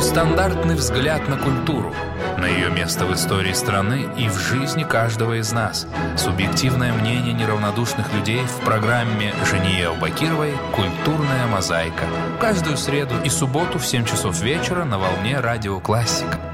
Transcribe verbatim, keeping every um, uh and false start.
Нестандартный взгляд на культуру, на ее место в истории страны и в жизни каждого из нас. Субъективное мнение неравнодушных людей в программе Жении Аубакировой «Культурная мозаика». Каждую среду и субботу в семь часов вечера на волне Радио Классика.